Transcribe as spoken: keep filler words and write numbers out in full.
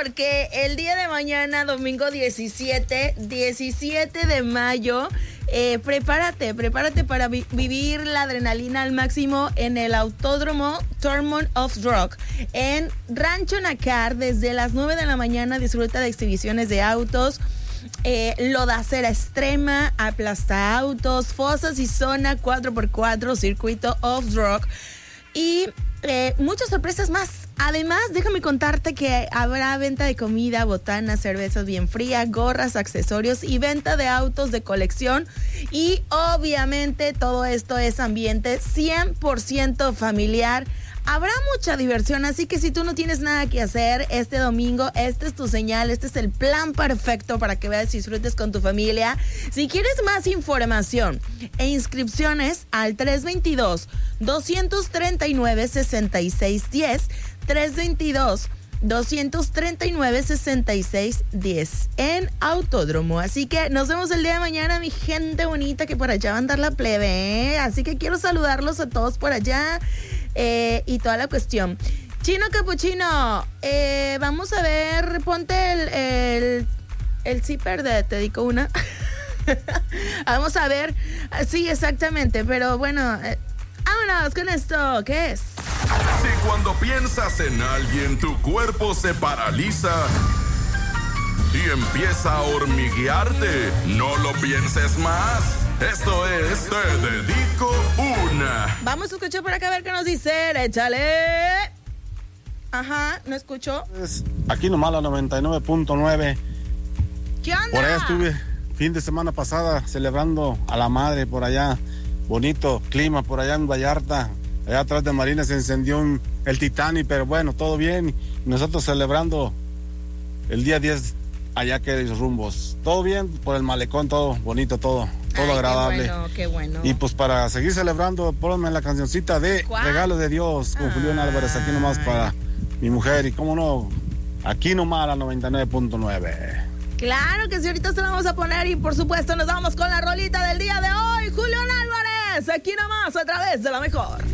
porque el día de mañana, domingo diecisiete, diecisiete de mayo, eh, prepárate, prepárate para vi- vivir la adrenalina al máximo en el Autódromo Thurmond Off-Road en Rancho Nacar. Desde las nueve de la mañana disfruta de exhibiciones de autos, Eh, lodacera extrema, aplasta autos, fosas y zona cuatro por cuatro, circuito off-road y eh, muchas sorpresas más. Además, déjame contarte que habrá venta de comida, botanas, cervezas bien frías, gorras, accesorios y venta de autos de colección. Y obviamente todo esto es ambiente cien por ciento familiar. Habrá mucha diversión, así que si tú no tienes nada que hacer este domingo, esta es tu señal, este es el plan perfecto para que veas y disfrutes con tu familia. Si quieres más información e inscripciones al tres dos dos, dos tres nueve, seis seis uno cero, tres dos dos, dos tres nueve, seis seis uno cero en Autódromo. Así que nos vemos el día de mañana, mi gente bonita, que por allá va a andar la plebe, ¿eh? Así que quiero saludarlos a todos por allá. Eh, y toda la cuestión. Chino Capuchino, eh, vamos a ver, ponte el, el, el zipper de Te Dedico Una. Vamos a ver, sí, exactamente, pero bueno, eh, vámonos con esto, ¿qué es? Si cuando piensas en alguien tu cuerpo se paraliza y empieza a hormiguearte, no lo pienses más. Esto es Te Dedico Una. Vamos a escuchar por acá a ver qué nos dice. Échale. Ajá, no escucho. Aquí nomás la noventa y nueve punto nueve. ¿Qué onda? Por allá estuve fin de semana pasada celebrando a la madre por allá. Bonito clima por allá en Vallarta. Allá atrás de Marina se encendió un, el Titanic, pero bueno, todo bien. Nosotros celebrando el día diez allá que los rumbos. Todo bien por el malecón, todo bonito, todo. Todo Ay, agradable. Qué bueno, qué bueno. Y pues para seguir celebrando, ponme la cancioncita de ¿Cuál? Regalo de Dios con Ay. Julián Álvarez, aquí nomás para mi mujer. Y cómo no, aquí nomás a la noventa y nueve punto nueve. Claro que sí, ahorita se la vamos a poner y por supuesto nos vamos con la rolita del día de hoy. Julián Álvarez, aquí nomás a través de La Mejor.